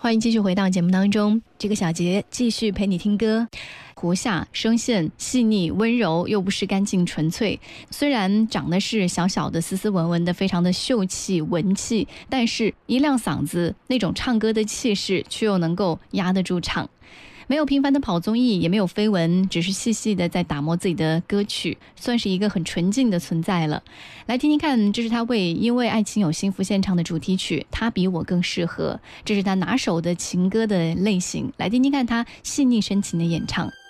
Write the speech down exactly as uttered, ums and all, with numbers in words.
欢迎继续回到节目当中，这个小节继续陪你听歌。胡夏声线细腻温柔，又不是干净纯粹。虽然长得是小小的斯斯文文的，非常的秀气文气，但是一亮嗓子，那种唱歌的气势却又能够压得住场。没有频繁的跑综艺，也没有绯闻，只是细细的在打磨自己的歌曲，算是一个很纯净的存在了。来听听看，这是他为因为爱情有幸福献唱的主题曲，他比我更适合，这是他拿手的情歌的类型。来听听看他细腻深情的演唱。